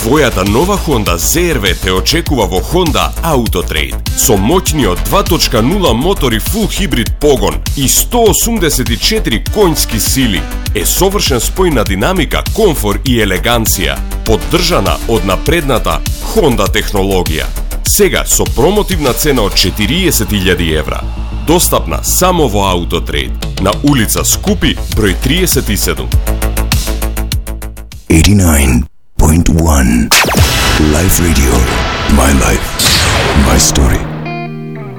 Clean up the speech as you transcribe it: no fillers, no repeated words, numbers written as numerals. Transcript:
Твојата нова Honda CR-V те очекува во Honda Autotrade. Со моќниот 2.0 мотор и фул хибрид погон и 184 конјски сили е совршен спој на динамика, комфор и елеганција, поддржана од напредната Honda технологија. Сега со промотивна цена од 40.000 евра. Достапна само во Autotrade на улица Скупи, број 37. 89.1 Life Radio. My life, my story.